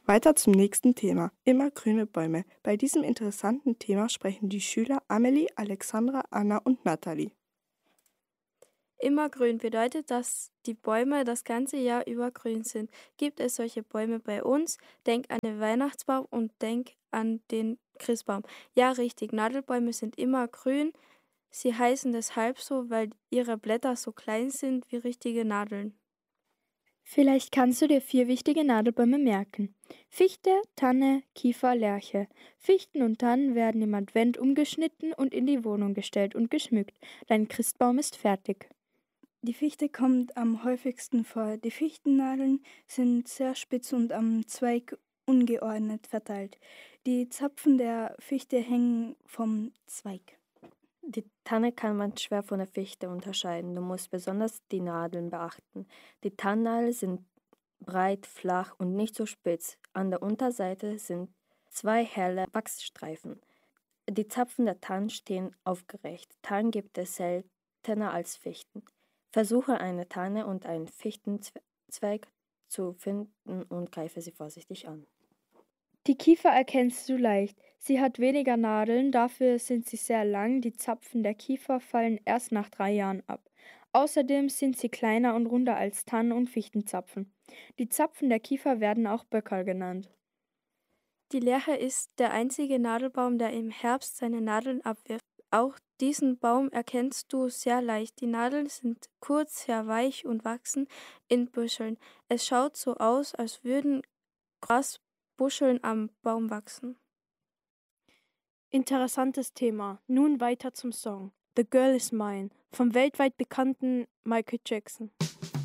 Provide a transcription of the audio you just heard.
Weiter zum nächsten Thema. Immergrüne Bäume. Bei diesem interessanten Thema sprechen die Schüler Amelie, Alexandra, Anna und Nathalie. Immergrün bedeutet, dass die Bäume das ganze Jahr über grün sind. Gibt es solche Bäume bei uns? Denk an den Weihnachtsbaum und denk an den Christbaum. Ja, richtig, Nadelbäume sind immer grün. Sie heißen deshalb so, weil ihre Blätter so klein sind wie richtige Nadeln. Vielleicht kannst du dir 4 wichtige Nadelbäume merken. Fichte, Tanne, Kiefer, Lärche. Fichten und Tannen werden im Advent umgeschnitten und in die Wohnung gestellt und geschmückt. Dein Christbaum ist fertig. Die Fichte kommt am häufigsten vor. Die Fichtennadeln sind sehr spitz und am Zweig ungeordnet verteilt. Die Zapfen der Fichte hängen vom Zweig. Die Tanne kann man schwer von der Fichte unterscheiden. Du musst besonders die Nadeln beachten. Die Tannennadeln sind breit, flach und nicht so spitz. An der Unterseite sind 2 helle Wachsstreifen. Die Zapfen der Tannen stehen aufgerecht. Tannen gibt es seltener als Fichten. Versuche eine Tanne und einen Fichtenzweig zu finden und greife sie vorsichtig an. Die Kiefer erkennst du leicht. Sie hat weniger Nadeln, dafür sind sie sehr lang. Die Zapfen der Kiefer fallen erst nach 3 Jahren ab. Außerdem sind sie kleiner und runder als Tannen- und Fichtenzapfen. Die Zapfen der Kiefer werden auch Böckerl genannt. Die Lärche ist der einzige Nadelbaum, der im Herbst seine Nadeln abwirft. Auch diesen Baum erkennst du sehr leicht. Die Nadeln sind kurz, sehr weich und wachsen in Büscheln. Es schaut so aus, als würden Grasbüscheln am Baum wachsen. Interessantes Thema. Nun weiter zum Song The Girl Is Mine vom weltweit bekannten Michael Jackson.